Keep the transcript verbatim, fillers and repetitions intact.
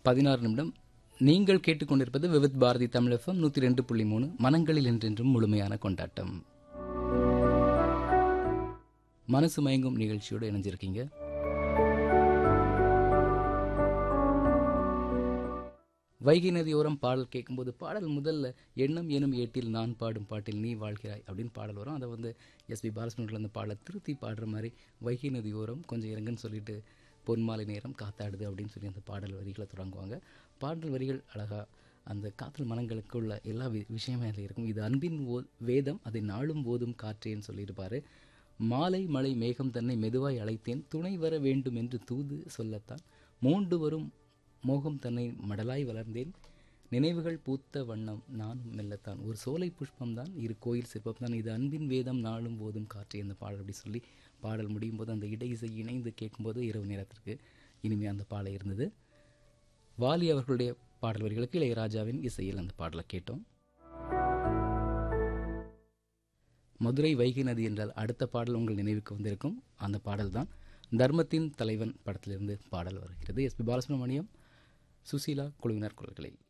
பதினாறு நிமிடம். நீங்கள் கேட்டுக்கொண்டிருப்பது விவித் பாரதி தமிழ் எஃப்எம் நூற்றி ரெண்டு புள்ளி மூணு. மனங்களில் என்றென்றும் முழுமையான கொண்டாட்டம். மனசு மயங்கும் நிகழ்ச்சியோடு இணைஞ்சிருக்கீங்க. வைகை நதியோரம் பாடல் கேட்கும்போது பாடல் முதல்ல எண்ணம் எனும் ஏட்டில் நான் பாடும் பாட்டில் நீ வாழ்கிறாய் அப்படின்னு பாடல் வரும். அதை வந்து எஸ்பி பாலசுப்ரமணியன் அந்த பாடலை திருத்தி பாடுற மாதிரி வைகை நதியோரம் கொஞ்சம் இறங்குன்னு சொல்லிட்டு பொன்மாலை நேரம் காத்தாடுது அப்படின்னு சொல்லி அந்த பாடல் வரிகளை தொடங்குவாங்க. பாடல் வரிகள் அழகாக அந்த காதல் மனங்களுக்கு உள்ள எல்லா வி விஷயமே அதில் இருக்கும். இது அன்பின் ஓ வேதம் அதை நாளும் போதும் காற்றேன்னு சொல்லியிருப்பார். மாலை மலை மேகம் தன்னை மெதுவாய் அழைத்தேன் துணை வர வேண்டும் என்று தூது சொல்லத்தான் மோண்டு வரும் மோகம் தன்னை மடலாய் வளர்ந்தேன் நினைவுகள் பூத்த வண்ணம் நானும் மெல்லத்தான் ஒரு சோலை புஷ்பம்தான் இரு கோயில் சிற்பம்தான் இது அன்பின் வேதம் நாளும் போதும் காற்றே அந்த பாடல் அப்படி சொல்லி பாடல் முடியும் போது அந்த இடை இசை இணைந்து கேட்கும்போது இரவு நேரத்திற்கு இனிமையாக அந்த பாடல் இருந்தது. வாலி அவர்களுடைய பாடல் வரிகளுக்கு இளையராஜாவின் இசையில் அந்த பாடலை கேட்டோம். மதுரை வைகை நதி என்றால் அடுத்த பாடல் உங்கள் நினைவுக்கு வந்திருக்கும். அந்த பாடல் தான் தர்மத்தின் தலைவன் படத்திலிருந்து பாடல் வருகிறது. எஸ்பி பாலசுப்ரமணியம், சுசீலா குழுவினர் குரல்களில்.